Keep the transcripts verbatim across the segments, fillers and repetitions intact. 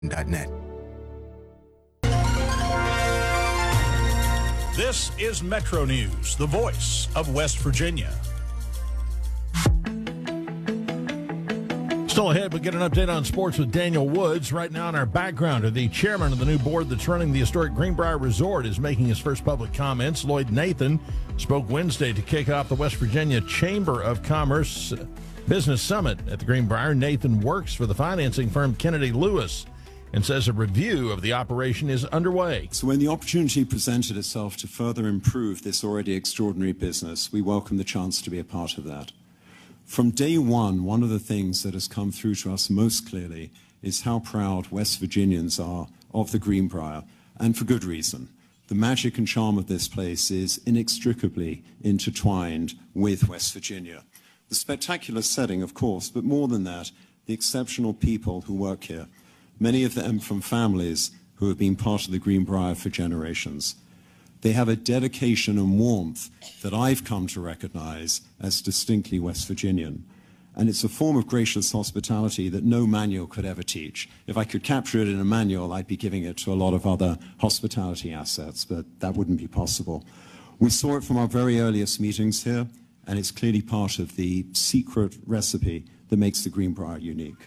net. This is Metro News, the voice of West Virginia. Still ahead, we get an update on sports with Daniel Woods. Right now in our background, the chairman of the new board that's running the historic Greenbrier Resort is making his first public comments. Lloyd Nathan spoke Wednesday to kick off the West Virginia Chamber of Commerce Business Summit at the Greenbrier. Nathan works for the financing firm Kennedy Lewis and says a review of the operation is underway. So when the opportunity presented itself to further improve this already extraordinary business, we welcome the chance to be a part of that. From day one, one of the things that has come through to us most clearly is how proud West Virginians are of the Greenbrier, and for good reason. The magic and charm of this place is inextricably intertwined with West Virginia. The spectacular setting, of course, but more than that, the exceptional people who work here, many of them from families who have been part of the Greenbrier for generations. They have a dedication and warmth that I've come to recognize as distinctly West Virginian. And it's a form of gracious hospitality that no manual could ever teach. If I could capture it in a manual, I'd be giving it to a lot of other hospitality assets, but that wouldn't be possible. We saw it from our very earliest meetings here, and it's clearly part of the secret recipe that makes the Greenbrier unique.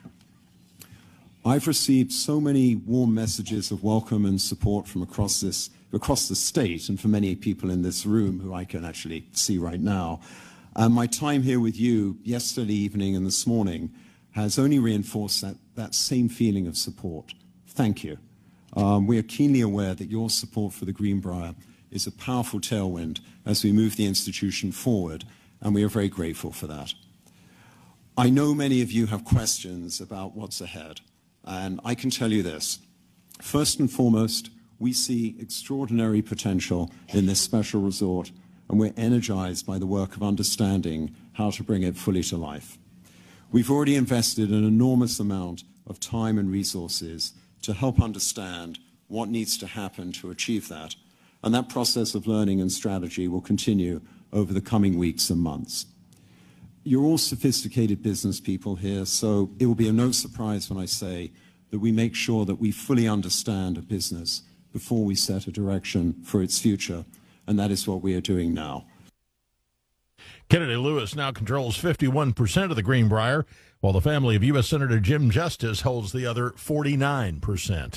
I've received so many warm messages of welcome and support from across this across the state, and for many people in this room who I can actually see right now. Um, my time here with you yesterday evening and this morning has only reinforced that, that same feeling of support. Thank you. Um, we are keenly aware that your support for the Greenbrier is a powerful tailwind as we move the institution forward, and we are very grateful for that. I know many of you have questions about what's ahead, and I can tell you this. First and foremost, we see extraordinary potential in this special resort, and we're energized by the work of understanding how to bring it fully to life. We've already invested an enormous amount of time and resources to help understand what needs to happen to achieve that, and that process of learning and strategy will continue over the coming weeks and months. You're all sophisticated business people here, so it will be no surprise when I say that we make sure that we fully understand a business before we set a direction for its future, and that is what we are doing now. Kennedy Lewis now controls fifty-one percent of the Greenbrier, while the family of U S Senator Jim Justice holds the other forty-nine percent.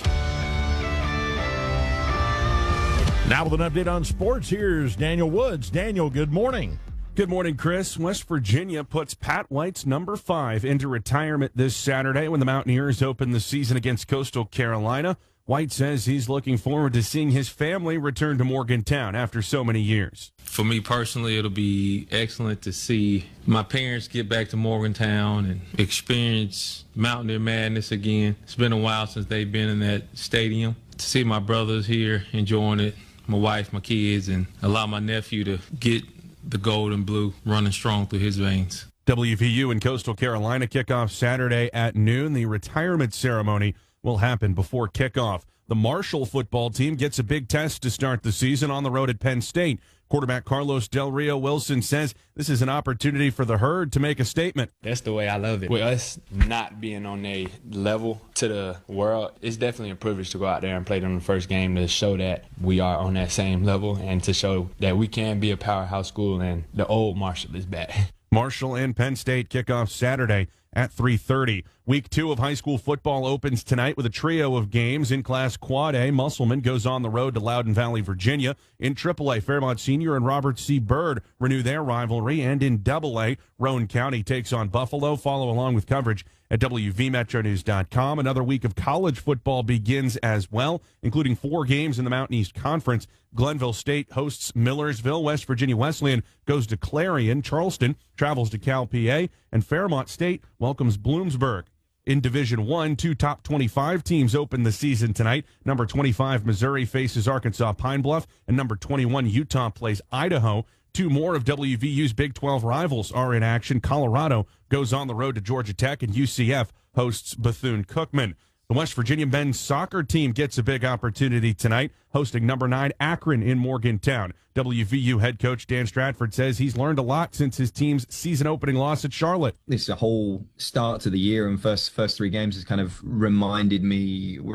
Now with an update on sports, here's Daniel Woods. Daniel, good morning. Good morning, Chris. West Virginia puts Pat White's number five into retirement this Saturday when the Mountaineers open the season against Coastal Carolina. White says he's looking forward to seeing his family return to Morgantown after so many years. For me personally, it'll be excellent to see my parents get back to Morgantown and experience Mountaineer madness again. It's been a while since they've been in that stadium. To see my brothers here enjoying it, my wife, my kids, and allow my nephew to get the gold and blue running strong through his veins. W V U and Coastal Carolina kick off Saturday at noon. The retirement ceremony will happen before kickoff. The Marshall football team gets a big test to start the season on the road at Penn State. Quarterback Carlos Del Rio Wilson says this is an opportunity for the herd to make a statement. That's the way I love it. With us not being on a level to the world, it's definitely a privilege to go out there and play them the first game to show that we are on that same level and to show that we can be a powerhouse school and the old Marshall is back. Marshall and Penn State kick off Saturday at three thirty. Week two of high school football opens tonight with a trio of games. In Class Quad A, Musselman goes on the road to Loudoun Valley, Virginia. In Triple A, Fairmont Senior and Robert C. Byrd renew their rivalry. And in Double A, Rowan County takes on Buffalo. Follow along with coverage at W V Metro News dot com. Another week of college football begins as well, including four games in the Mountain East Conference. Glenville State hosts Millersville. West Virginia Wesleyan goes to Clarion. Charleston travels to Cal P A. And Fairmont State welcomes Bloomsburg. In Division One, two top twenty-five teams open the season tonight. Number twenty-five, Missouri, faces Arkansas Pine Bluff, and number twenty-one, Utah, plays Idaho. Two more of W V U's Big twelve rivals are in action. Colorado goes on the road to Georgia Tech, and U C F hosts Bethune-Cookman. The West Virginia men's soccer team gets a big opportunity tonight, hosting number nine Akron in Morgantown. W V U head coach Dan Stratford says he's learned a lot since his team's season-opening loss at Charlotte. This whole start to the year and first first three games has kind of reminded me